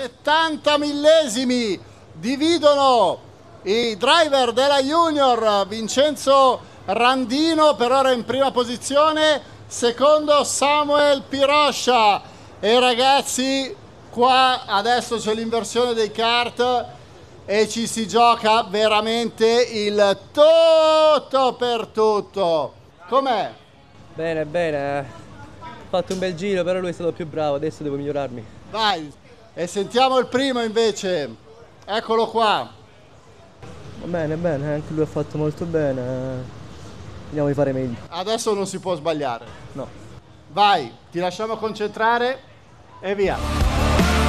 70 millesimi dividono i driver della Junior. Vincenzo Randino per ora in prima posizione, secondo Samuel Piroscia. E ragazzi, qua adesso c'è l'inversione dei kart e ci si gioca veramente il tutto per tutto. Com'è? Bene, bene. Ho fatto un bel giro, però lui è stato più bravo, adesso devo migliorarmi. Vai, e sentiamo il primo invece. Eccolo qua. Va bene, bene, anche lui ha fatto molto bene. Vediamo di fare meglio. Adesso non si può sbagliare. No. Vai, ti lasciamo concentrare e via.